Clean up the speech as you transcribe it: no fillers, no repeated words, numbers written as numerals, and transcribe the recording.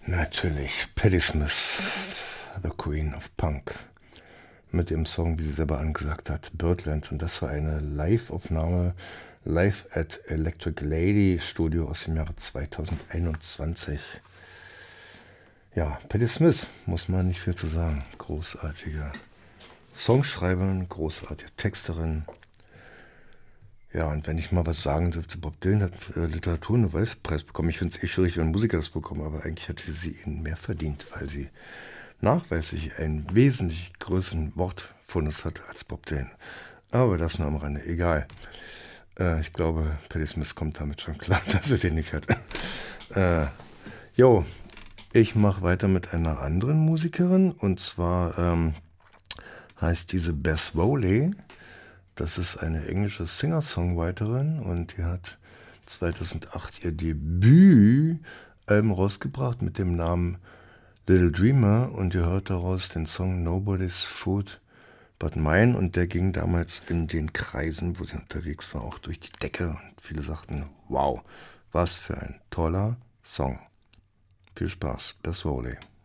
Natürlich, Patti Smith, The Queen of Punk, mit dem Song, wie sie selber angesagt hat, Birdland. Und das war eine Live-Aufnahme, live at Electric Lady Studio aus dem Jahre 2021. Ja, Patti Smith, muss man nicht viel zu sagen. Großartige Songschreiberin, großartige Texterin. Ja, und wenn ich mal was sagen dürfte, Bob Dylan hat Literaturnobelpreis bekommen. Ich finde es schwierig, wenn ein Musiker das bekommen, aber eigentlich hätte sie ihn mehr verdient, weil sie nachweislich einen wesentlich größeren Wortfundus hat als Bob Dylan. Aber das nur am Rande, egal. Ich glaube, Patti Smith kommt damit schon klar, dass er den nicht hat. Jo, ich mache weiter mit einer anderen Musikerin, und zwar heißt diese Bess Rowley. Das ist eine englische Singer-Songwriterin und die hat 2008 ihr Debütalbum rausgebracht mit dem Namen Little Dreamer, und ihr hört daraus den Song Nobody's Food But Mine, und der ging damals in den Kreisen, wo sie unterwegs war, auch durch die Decke, und viele sagten, wow, was für ein toller Song. Viel Spaß, Bess Rowley.